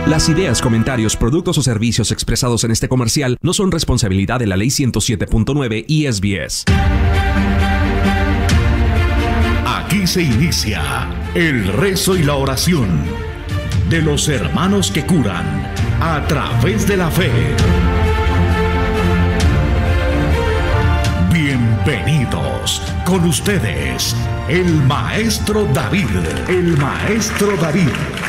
Las ideas, comentarios, productos o servicios expresados en este comercial no son responsabilidad de la Ley 107.9 y SBS. Aquí se inicia el rezo y la oración de los hermanos que curan a través de la fe. Bienvenidos con ustedes, el Maestro David. El Maestro David.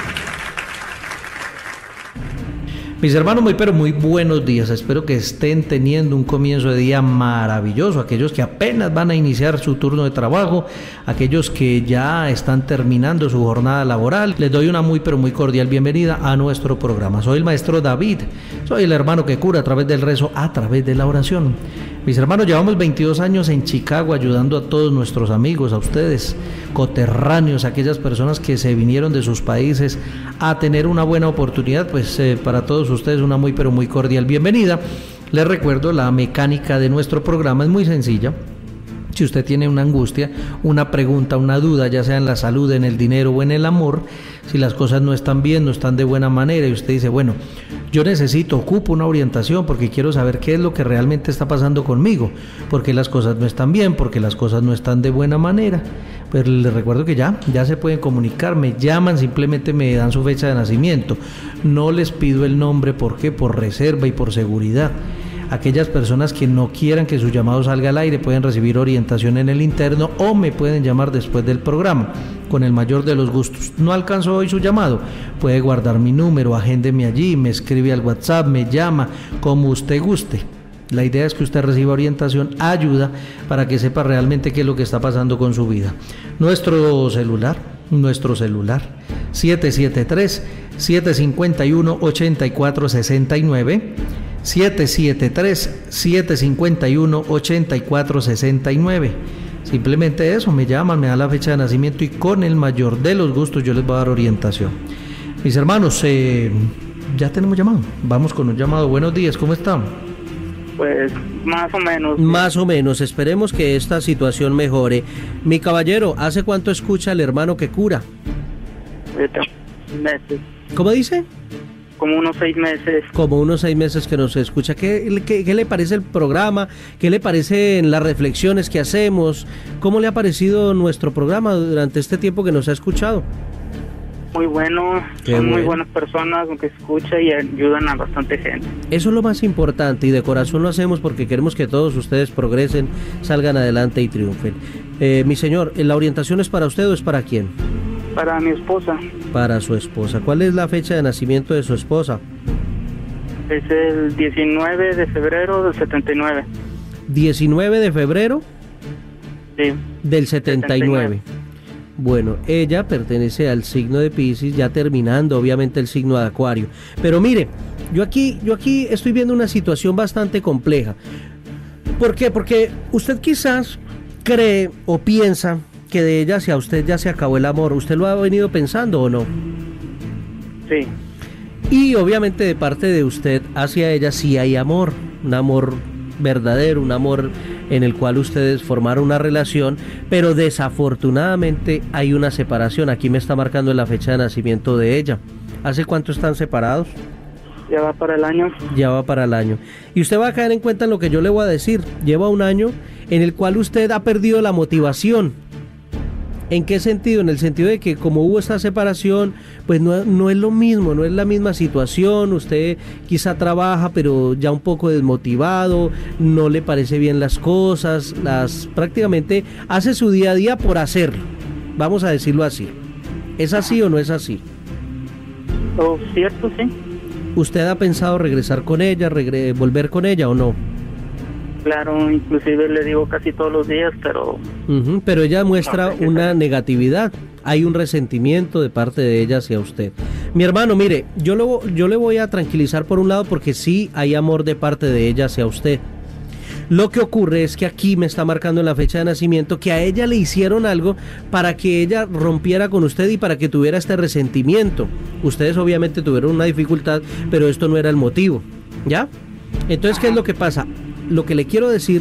Mis hermanos, muy buenos días. Espero que estén teniendo un comienzo de día maravilloso. Aquellos que apenas van a iniciar su turno de trabajo, aquellos que ya están terminando su jornada laboral, les doy una muy cordial bienvenida a nuestro programa. Soy el Maestro David, soy el hermano que cura a través del rezo, a través de la oración. Mis hermanos, llevamos 22 años en Chicago ayudando a todos nuestros amigos, a ustedes, coterráneos, aquellas personas que se vinieron de sus países a tener una buena oportunidad. Pues para todos ustedes una muy cordial bienvenida. Les recuerdo, la mecánica de nuestro programa es muy sencilla. Si usted tiene una angustia, una pregunta, una duda, ya sea en la salud, en el dinero o en el amor, si las cosas no están bien, no están de buena manera y usted dice, bueno, yo ocupo una orientación porque quiero saber qué es lo que realmente está pasando conmigo, porque las cosas no están bien, porque las cosas no están de buena manera, pues les recuerdo que ya se pueden comunicar, me llaman, simplemente me dan su fecha de nacimiento, no les pido el nombre, ¿por qué? Por reserva y por seguridad. Aquellas personas que no quieran que su llamado salga al aire pueden recibir orientación en el interno o me pueden llamar después del programa, con el mayor de los gustos. No alcanzo hoy su llamado, puede guardar mi número, agéndeme allí, me escribe al WhatsApp, me llama, como usted guste. La idea es que usted reciba orientación, ayuda, para que sepa realmente qué es lo que está pasando con su vida. Nuestro celular 773-751-8469, 773-751-8469. Simplemente eso, me llaman, me dan la fecha de nacimiento y con el mayor de los gustos yo les voy a dar orientación. Mis hermanos, ya tenemos llamado. Vamos con un llamado. Buenos días, ¿cómo están? Pues más o menos. Más o menos, esperemos que esta situación mejore. Mi caballero, ¿hace cuánto escucha al hermano que cura? Meses. ¿Cómo dice? Como unos 6 meses. Como unos 6 meses que nos escucha. ¿Qué le parece el programa? ¿Qué le parecen las reflexiones que hacemos? ¿Cómo le ha parecido nuestro programa durante este tiempo que nos ha escuchado? Muy bueno, son muy buenas personas que escuchan y ayudan a bastante gente. Eso es lo más importante y de corazón lo hacemos porque queremos que todos ustedes progresen, salgan adelante y triunfen. Mi señor, ¿la orientación es para usted o es para quién? Para mi esposa. Para su esposa. ¿Cuál es la fecha de nacimiento de su esposa? Es el 19 de febrero del 79. ¿19 de febrero? Sí. Del 79. Bueno, ella pertenece al signo de Piscis, ya terminando obviamente el signo de Acuario. Pero mire, yo aquí estoy viendo una situación bastante compleja. ¿Por qué? Porque usted quizás cree o piensa que de ella hacia usted ya se acabó el amor. ¿Usted lo ha venido pensando o no? Sí. Y obviamente de parte de usted hacia ella sí hay amor, un amor verdadero, un amor en el cual ustedes formaron una relación, pero desafortunadamente hay una separación. Aquí me está marcando la fecha de nacimiento de ella. ¿Hace cuánto están separados? Ya va para el año. Ya va para el año. Y usted va a caer en cuenta en lo que yo le voy a decir. Lleva un año en el cual usted ha perdido la motivación. ¿En qué sentido? En el sentido de que como hubo esta separación, pues no es lo mismo, no es la misma situación. Usted quizá trabaja, pero ya un poco desmotivado, no le parece bien las cosas, prácticamente hace su día a día por hacerlo. Vamos a decirlo así. ¿Es así o no es así? Oh, cierto, sí. ¿Usted ha pensado regresar con ella, volver con ella o no? Claro, inclusive le digo casi todos los días, pero... pero ella muestra una negatividad, hay un resentimiento de parte de ella hacia usted. Mi hermano, mire, yo le voy a tranquilizar por un lado porque sí hay amor de parte de ella hacia usted. Lo que ocurre es que aquí me está marcando en la fecha de nacimiento que a ella le hicieron algo para que ella rompiera con usted y para que tuviera este resentimiento. Ustedes obviamente tuvieron una dificultad, pero esto no era el motivo, ¿ya? Entonces, ¿qué es lo que pasa? Lo que le quiero decir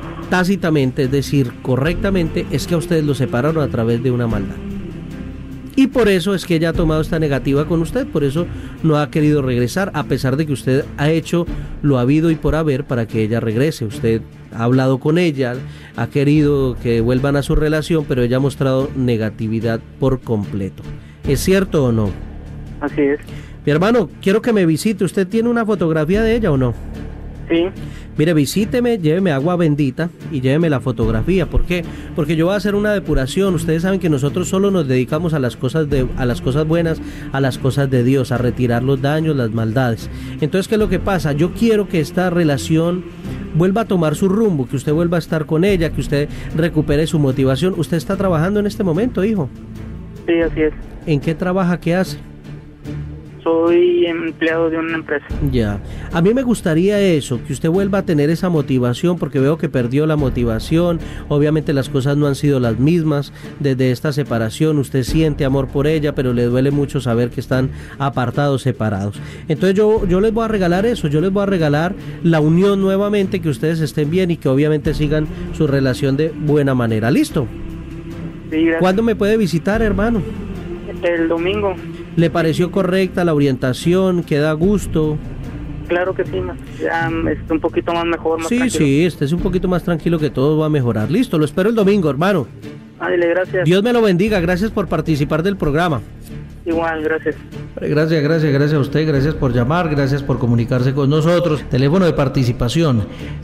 tácitamente, es decir, correctamente, es que a ustedes los separaron a través de una maldad. y por eso es que ella ha tomado esta negativa con usted, por eso no ha querido regresar, a pesar de que usted ha hecho lo habido y por haber para que ella regrese. Usted ha hablado con ella, ha querido que vuelvan a su relación, pero ella ha mostrado negatividad por completo. ¿Es cierto o no? Así es. Mi hermano, quiero que me visite. ¿Usted tiene una fotografía de ella o no? Sí. Mire, visíteme, lléveme agua bendita y lléveme la fotografía. ¿Por qué? Porque yo voy a hacer una depuración. Ustedes saben que nosotros solo nos dedicamos a las cosas buenas, a las cosas de Dios, a retirar los daños, las maldades. Entonces, ¿qué es lo que pasa? Yo quiero que esta relación vuelva a tomar su rumbo, que usted vuelva a estar con ella, que usted recupere su motivación. ¿Usted está trabajando en este momento, hijo? Sí, así es. ¿En qué trabaja? ¿Qué hace? Soy empleado de una empresa. Ya, a mí me gustaría eso, que usted vuelva a tener esa motivación, porque veo que perdió la motivación. Obviamente las cosas no han sido las mismas desde esta separación. Usted siente amor por ella, pero le duele mucho saber que están apartados, separados. Entonces yo les voy a regalar eso, yo les voy a regalar la unión nuevamente, que ustedes estén bien y que obviamente sigan su relación de buena manera. ¿Listo? Sí, gracias. ¿Cuándo me puede visitar, hermano? El domingo. ¿Le pareció correcta la orientación? ¿Queda a gusto? Claro que sí, ya está un poquito más mejor, más tranquilo. Sí, estés un poquito más tranquilo, que todo va a mejorar. Listo, lo espero el domingo, hermano. Dale, gracias. Dios me lo bendiga, gracias por participar del programa. Igual, gracias. Gracias a usted, gracias por llamar, gracias por comunicarse con nosotros. Teléfono de participación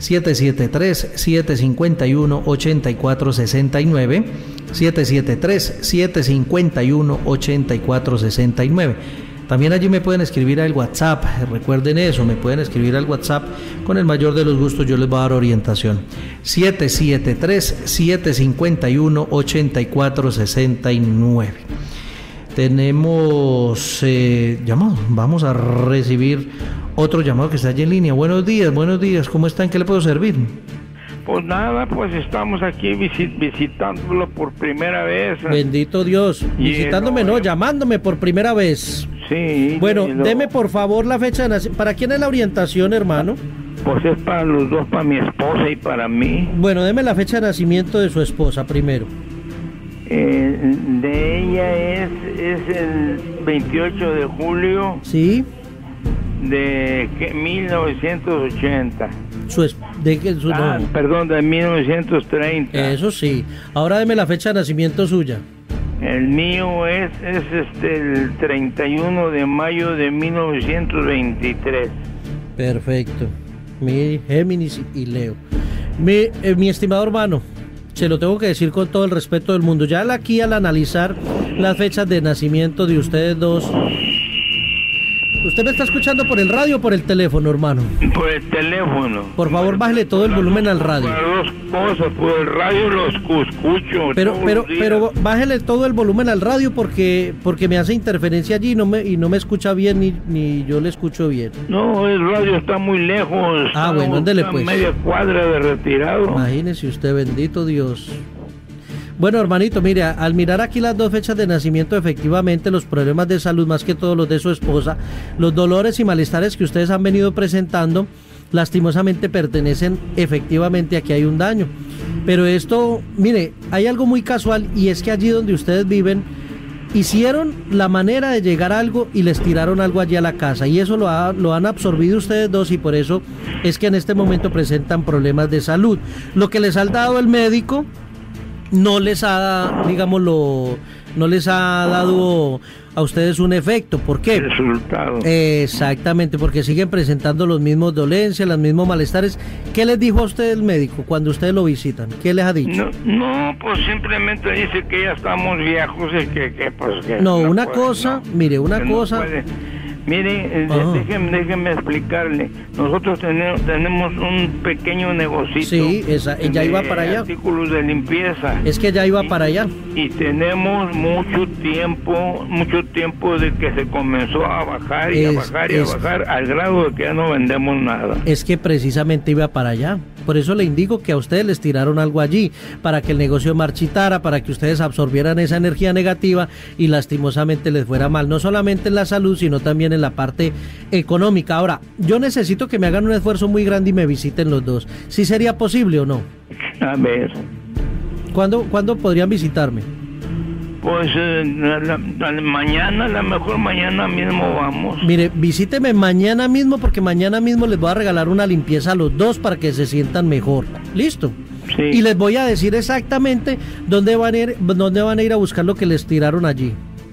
773-751-8469, 773-751-8469. También allí me pueden escribir al WhatsApp, recuerden eso, me pueden escribir al WhatsApp, con el mayor de los gustos yo les voy a dar orientación. 773-751-8469. Tenemos llamado, vamos a recibir otro llamado que está allí en línea. Buenos días, ¿cómo están? ¿Qué le puedo servir? Pues nada, pues estamos aquí visitándolo por primera vez. Bendito Dios, visitándome no, llamándome por primera vez. Sí. Bueno, deme por favor la fecha de nacimiento. ¿Para quién es la orientación, hermano? Pues es para los dos, para mi esposa y para mí. Bueno, deme la fecha de nacimiento de su esposa primero. De ella es el 28 de julio. Sí. De 1980. Perdón, de 1930. Eso sí. Ahora deme la fecha de nacimiento suya. El mío es el 31 de mayo de 1923. Perfecto. Mi Géminis y Leo. Mi estimado hermano, se lo tengo que decir con todo el respeto del mundo. Ya aquí al analizar las fechas de nacimiento de ustedes dos, ¿usted me está escuchando por el radio o por el teléfono, hermano? Por el teléfono. Por favor, bájele todo el volumen al radio. Las dos cosas, por el radio los escucho. Pero bájele todo el volumen al radio porque me hace interferencia allí y no me escucha bien ni yo le escucho bien. No, el radio está muy lejos. Bueno, ándele pues. Media cuadra de retirado. Imagínese usted, bendito Dios. Bueno, hermanito, mire, al mirar aquí las dos fechas de nacimiento, efectivamente los problemas de salud, más que todos los de su esposa, los dolores y malestares que ustedes han venido presentando, lastimosamente pertenecen efectivamente a que hay un daño. Pero esto, mire, hay algo muy casual, y es que allí donde ustedes viven, hicieron la manera de llegar a algo y les tiraron algo allí a la casa, y eso lo han absorbido ustedes dos, y por eso es que en este momento presentan problemas de salud. Lo que les ha dado el médico no les ha, digámoslo, no les ha dado a ustedes un efecto. ¿Por qué? Resultado. Exactamente, porque siguen presentando los mismos dolencias, los mismos malestares. ¿Qué les dijo a usted el médico cuando ustedes lo visitan? ¿Qué les ha dicho? No, pues simplemente dice que ya estamos viejos y que pues... Que no, una puede, cosa, no, mire, una cosa... Mire, déjeme explicarle. Nosotros tenemos un pequeño negocito. Sí, ella iba para allá. Artículos de limpieza. Es que ella iba para allá. Y tenemos mucho tiempo de que se comenzó a bajar y a bajar al grado de que ya no vendemos nada. Es que precisamente iba para allá. Por eso le indico que a ustedes les tiraron algo allí, para que el negocio marchitara, para que ustedes absorbieran esa energía negativa y lastimosamente les fuera mal, no solamente en la salud, sino también en la parte económica. Ahora, yo necesito que me hagan un esfuerzo muy grande y me visiten los dos. ¿Sí sería posible o no? A ver. ¿Cuándo podrían visitarme? Pues mañana, a lo mejor mañana mismo vamos. Mire, visíteme mañana mismo porque mañana mismo les voy a regalar una limpieza a los dos para que se sientan mejor. ¿Listo? Sí. Y les voy a decir exactamente dónde van a ir a buscar lo que les tiraron allí.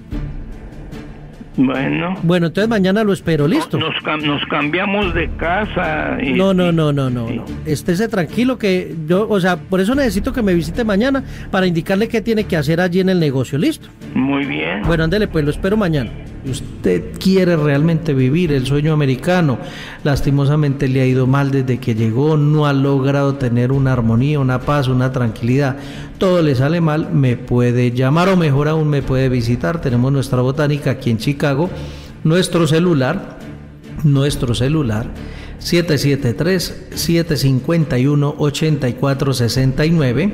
Bueno, entonces mañana lo espero, ¿listo? Nos cambiamos de casa. No. Estése tranquilo que yo, o sea, por eso necesito que me visite mañana para indicarle qué tiene que hacer allí en el negocio, ¿listo? Muy bien. Bueno, ándele, pues lo espero mañana. Usted quiere realmente vivir el sueño americano, lastimosamente le ha ido mal desde que llegó, no ha logrado tener una armonía, una paz, una tranquilidad, todo le sale mal, me puede llamar o mejor aún me puede visitar. Tenemos nuestra botánica aquí en Chicago, nuestro celular 773-751-8469,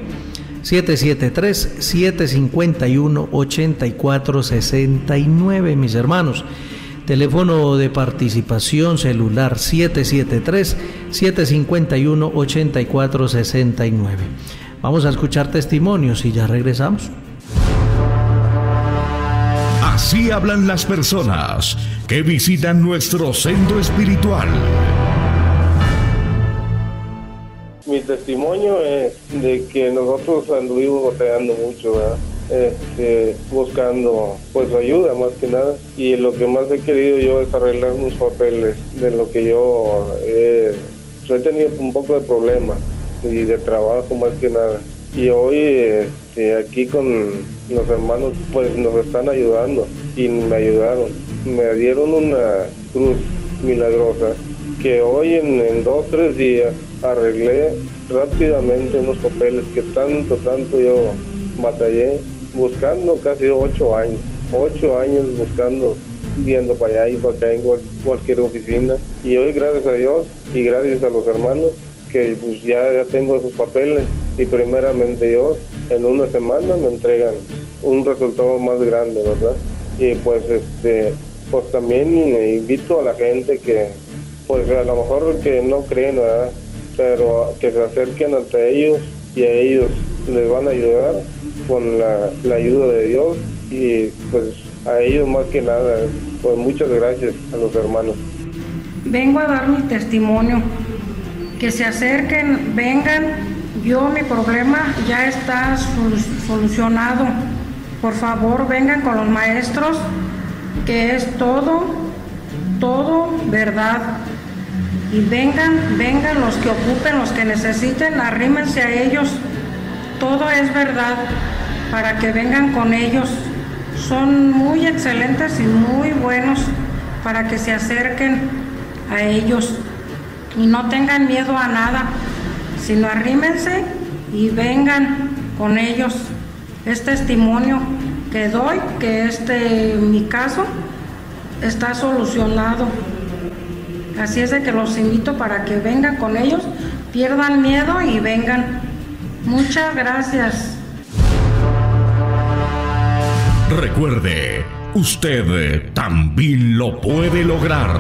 773-751-8469, mis hermanos. Teléfono de participación celular 773-751-8469. Vamos a escuchar testimonios y ya regresamos. Así hablan las personas que visitan nuestro centro espiritual. Mi testimonio es de que nosotros anduvimos batallando mucho, ¿verdad? Buscando pues ayuda más que nada, y lo que más he querido yo es arreglar unos papeles de lo que yo he tenido un poco de problemas y de trabajo más que nada, y hoy aquí con los hermanos pues nos están ayudando y me ayudaron, me dieron una cruz milagrosa que hoy en 2 o 3 días arreglé rápidamente unos papeles que tanto yo batallé buscando casi 8 años buscando, viendo para allá y para acá en cualquier oficina, y hoy gracias a Dios y gracias a los hermanos que pues ya tengo esos papeles, y primeramente Dios en una semana me entregan un resultado más grande, ¿verdad? Y pues pues también invito a la gente que pues a lo mejor que no creen, ¿verdad?, pero que se acerquen ante ellos y a ellos les van a ayudar con la ayuda de Dios, y pues a ellos más que nada, pues muchas gracias a los hermanos. Vengo a dar mi testimonio, que se acerquen, vengan, mi problema ya está solucionado, por favor vengan con los maestros, que es todo verdad. Y vengan los que ocupen, los que necesiten, arrímense a ellos, todo es verdad, para que vengan con ellos. Son muy excelentes y muy buenos, para que se acerquen a ellos y no tengan miedo a nada, sino arrímense y vengan con ellos. Es testimonio que doy, que mi caso está solucionado. Así es de que los invito para que vengan con ellos, pierdan miedo y vengan. Muchas gracias. Recuerde, usted también lo puede lograr.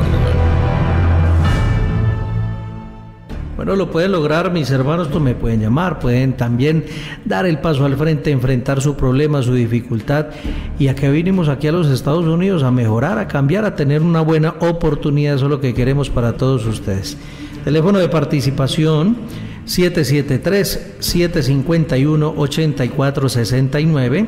Bueno, lo pueden lograr, mis hermanos, pues me pueden llamar, pueden también dar el paso al frente, enfrentar su problema, su dificultad. Y a que vinimos aquí a los Estados Unidos a mejorar, a cambiar, a tener una buena oportunidad. Eso es lo que queremos para todos ustedes. Teléfono de participación 773-751-8469,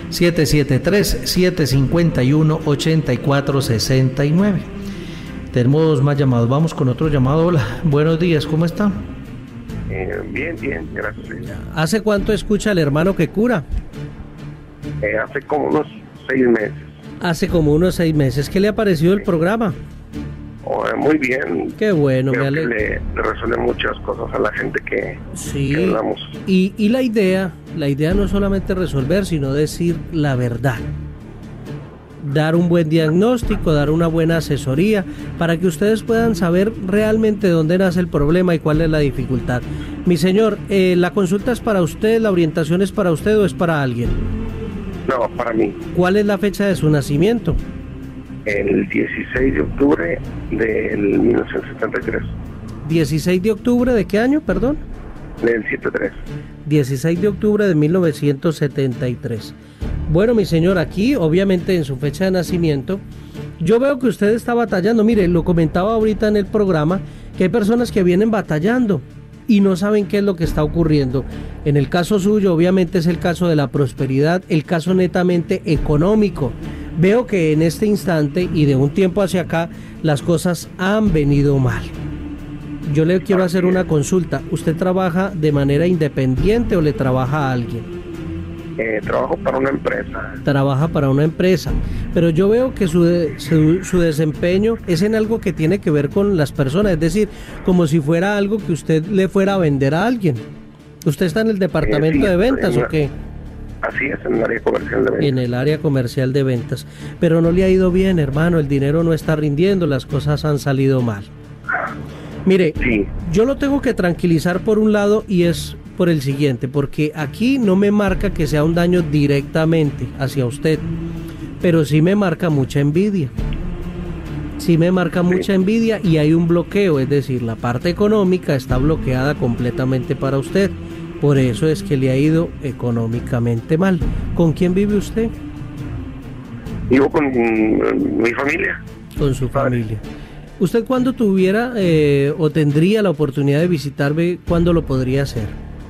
773-751-8469. Tenemos más llamados, vamos con otro llamado. Hola, buenos días, ¿cómo está? Bien, gracias. ¿Hace cuánto escucha al hermano que cura? Hace como unos 6 meses. Hace como unos 6 meses. ¿Qué le ha parecido el programa? Muy bien. Qué bueno, creo me alegra. Que le resuelven muchas cosas a la gente que hablamos. Y la idea no es solamente resolver, sino decir la verdad. Dar un buen diagnóstico, dar una buena asesoría para que ustedes puedan saber realmente dónde nace el problema y cuál es la dificultad. Mi señor, ¿la consulta es para usted, la orientación es para usted o es para alguien? No, para mí. ¿Cuál es la fecha de su nacimiento? El 16 de octubre del 1973. ¿16 de octubre de qué año, perdón? Del 73. 16 de octubre de 1973. Bueno, mi señor, aquí, obviamente en su fecha de nacimiento, yo veo que usted está batallando. Mire, lo comentaba ahorita en el programa, que hay personas que vienen batallando y no saben qué es lo que está ocurriendo. En el caso suyo, obviamente es el caso de la prosperidad, el caso netamente económico. Veo que en este instante y de un tiempo hacia acá, las cosas han venido mal. Yo le quiero hacer una consulta. ¿Usted trabaja de manera independiente o le trabaja a alguien? Trabajo para una empresa. Trabaja para una empresa, pero yo veo que su desempeño es en algo que tiene que ver con las personas, es decir, como si fuera algo que usted le fuera a vender a alguien. ¿Usted está en el departamento de ventas o qué? Así es, en el área comercial de ventas. En el área comercial de ventas, pero no le ha ido bien, hermano, el dinero no está rindiendo, las cosas han salido mal. Mire, sí, yo lo tengo que tranquilizar por un lado y es por el siguiente, porque aquí no me marca que sea un daño directamente hacia usted, pero sí me marca mucha envidia. Sí me marca mucha envidia y hay un bloqueo, es decir, la parte económica está bloqueada completamente para usted. Por eso es que le ha ido económicamente mal. ¿Con quién vive usted? Vivo con mi familia. Con su familia. ¿Usted cuándo tuviera o tendría la oportunidad de visitarme, cuándo lo podría hacer?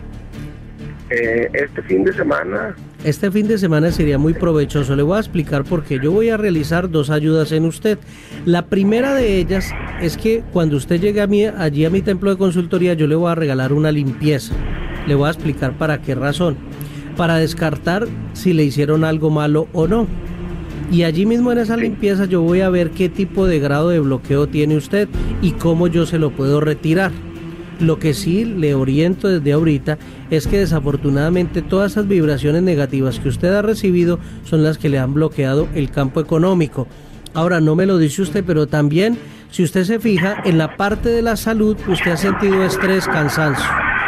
Este fin de semana. Este fin de semana sería muy provechoso. Le voy a explicar por qué. Yo voy a realizar 2 ayudas en usted. La primera de ellas es que cuando usted llegue allí a mi templo de consultoría, yo le voy a regalar una limpieza. Le voy a explicar para qué razón. Para descartar si le hicieron algo malo o no. Y allí mismo en esa limpieza yo voy a ver qué tipo de grado de bloqueo tiene usted y cómo yo se lo puedo retirar. Lo que sí le oriento desde ahorita es que desafortunadamente todas esas vibraciones negativas que usted ha recibido son las que le han bloqueado el campo económico. Ahora, no me lo dice usted, pero también, si usted se fija, en la parte de la salud usted ha sentido estrés, cansancio.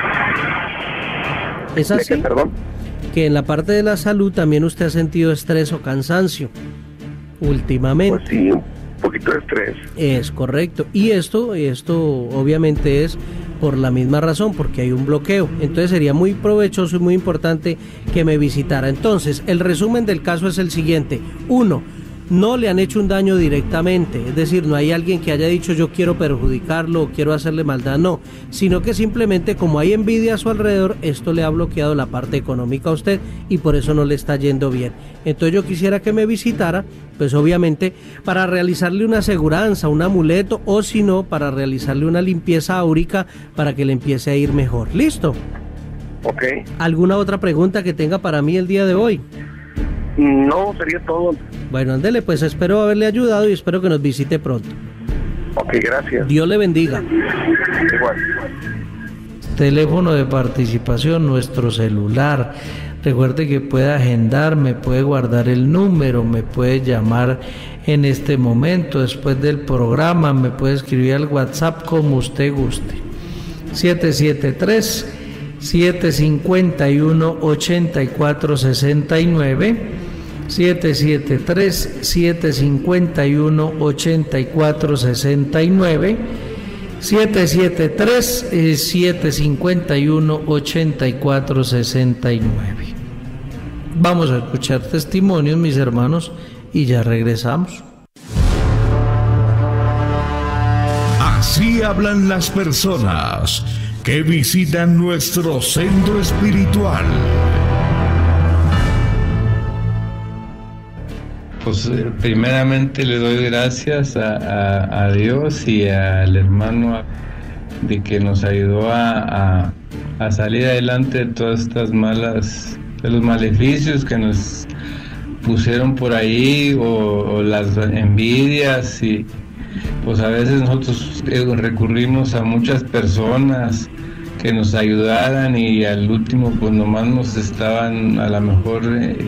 ¿Es así? Perdón. Que en la parte de la salud también usted ha sentido estrés o cansancio últimamente. Pues sí, un poquito de estrés. Es correcto. Y esto obviamente es por la misma razón, porque hay un bloqueo. Entonces sería muy provechoso y muy importante que me visitara. Entonces, el resumen del caso es el siguiente. 1. No le han hecho un daño directamente, es decir, no hay alguien que haya dicho yo quiero perjudicarlo o quiero hacerle maldad, no, sino que simplemente como hay envidia a su alrededor, esto le ha bloqueado la parte económica a usted y por eso no le está yendo bien. Entonces yo quisiera que me visitara, pues obviamente para realizarle una aseguranza, un amuleto o si no, para realizarle una limpieza áurica para que le empiece a ir mejor. ¿Listo? Ok. ¿Alguna otra pregunta que tenga para mí el día de hoy? No, sería todo. Bueno, ándele, pues espero haberle ayudado y espero que nos visite pronto. Ok, gracias. Dios le bendiga. Igual. Teléfono de participación, nuestro celular. Recuerde que puede agendarme, puede guardar el número, me puede llamar en este momento, después del programa, me puede escribir al WhatsApp como usted guste. 773-751-8469. 773-751-8469. 773-751-8469. Vamos a escuchar testimonios, mis hermanos, y ya regresamos. Así hablan las personas que visitan nuestro centro espiritual. Pues primeramente le doy gracias a Dios y al hermano de que nos ayudó a salir adelante de todas estas de los maleficios que nos pusieron por ahí o las envidias, y pues a veces nosotros recurrimos a muchas personas que nos ayudaran y al último pues nomás nos estaban a lo mejor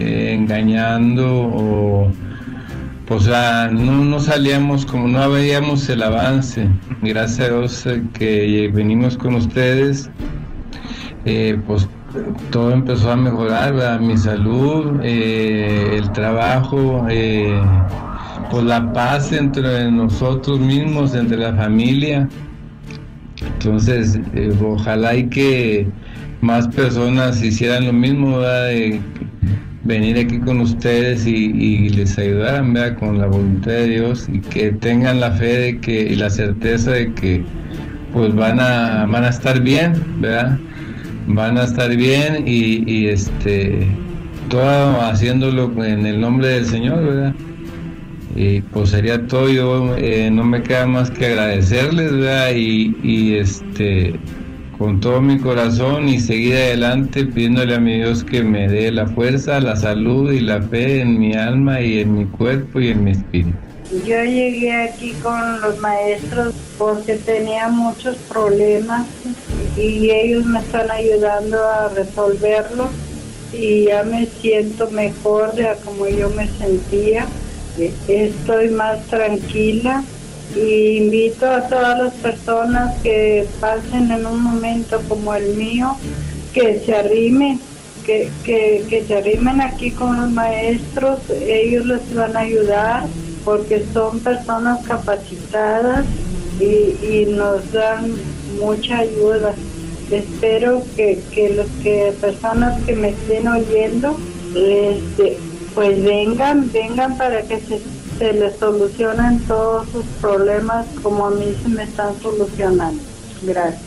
engañando o sea, no salíamos, como no veíamos el avance. Gracias a Dios que venimos con ustedes, pues todo empezó a mejorar, ¿verdad? Mi salud, el trabajo, pues la paz entre nosotros mismos, entre la familia. Entonces, ojalá y que más personas hicieran lo mismo, ¿verdad? venir aquí con ustedes y les ayudaran, ¿verdad? Con la voluntad de Dios, y que tengan la fe de que, y la certeza de que pues van a estar bien, ¿verdad? Van a estar bien y todo haciéndolo en el nombre del Señor, ¿verdad? Y pues sería todo. Yo no me queda más que agradecerles, ¿verdad? Y con todo mi corazón, y seguir adelante pidiéndole a mi Dios que me dé la fuerza, la salud y la fe en mi alma y en mi cuerpo y en mi espíritu. Yo llegué aquí con los maestros porque tenía muchos problemas y ellos me están ayudando a resolverlos, y ya me siento mejor de como yo me sentía. Estoy más tranquila, y invito a todas las personas que pasen en un momento como el mío, que se arrimen, que se arrimen aquí con los maestros. Ellos les van a ayudar porque son personas capacitadas y nos dan mucha ayuda. Espero que personas que me estén oyendo pues vengan para que se les solucionen todos sus problemas como a mí se me están solucionando. Gracias.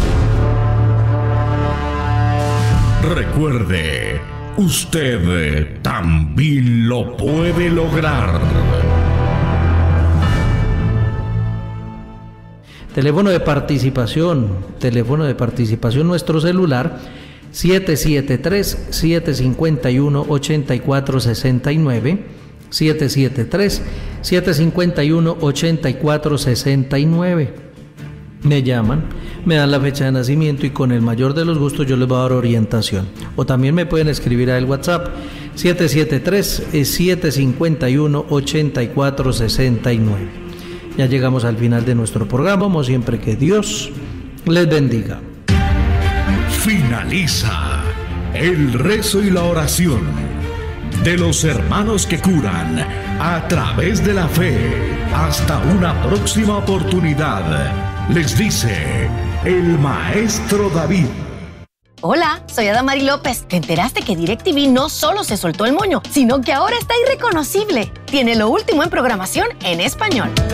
Recuerde, usted también lo puede lograr. Teléfono de participación, nuestro celular 773-751-8469, 773-751-8469. Me llaman, me dan la fecha de nacimiento y con el mayor de los gustos yo les voy a dar orientación. O también me pueden escribir al WhatsApp 773-751-8469. Ya llegamos al final de nuestro programa, como siempre, que Dios les bendiga. Finaliza el rezo y la oración de los hermanos que curan a través de la fe. Hasta una próxima oportunidad, les dice el maestro David. Hola, soy Adamari López. ¿Te enteraste que DirecTV no solo se soltó el moño, sino que ahora está irreconocible? Tiene lo último en programación en español.